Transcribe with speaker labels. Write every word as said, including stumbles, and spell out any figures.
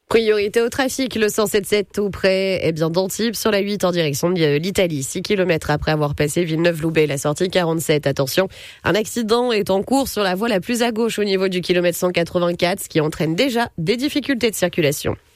Speaker 1: Priorité au trafic, le cent soixante-dix-sept tout près eh bien, d'Antibes sur la huit en direction de l'Italie. six kilomètres après avoir passé Villeneuve-Loubet, la sortie quarante-sept. Attention, un accident est en cours sur la voie la plus à gauche au niveau du kilomètre cent quatre-vingt-quatre, ce qui entraîne déjà des difficultés de circulation.